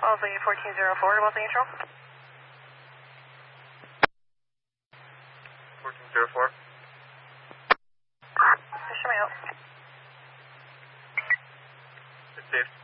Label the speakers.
Speaker 1: Wellesley 1404, Wellesley Neutral.
Speaker 2: 1404.
Speaker 1: Show me out.
Speaker 2: It's safe.